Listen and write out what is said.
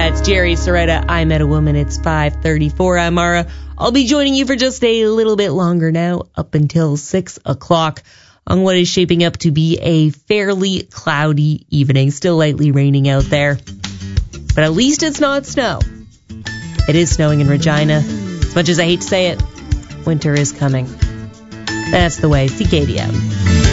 It's Jerry Soretta. I Met a Woman. It's 5:34. I'm Mara. I'll be joining you for just a little bit longer now, up until 6 o'clock, on what is shaping up to be a fairly cloudy evening. Still lightly raining out there. But at least it's not snow. It is snowing in Regina. As much as I hate to say it, winter is coming. That's the way. CKDM.